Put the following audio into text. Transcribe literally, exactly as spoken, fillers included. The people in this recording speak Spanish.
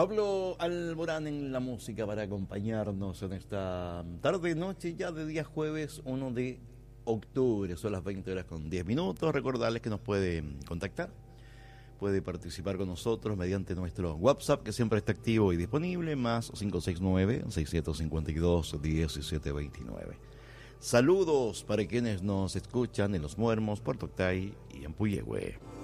Pablo Alborán en la música para acompañarnos en esta tarde noche ya de día jueves uno de octubre. Son las veinte horas con diez minutos. Recordarles que nos puede contactar, puede participar con nosotros mediante nuestro WhatsApp, que siempre está activo y disponible, más cinco seis nueve, seis cinco dos, uno siete dos nueve. Saludos para quienes nos escuchan en Los Muermos, Puerto Octay y en Puyehue.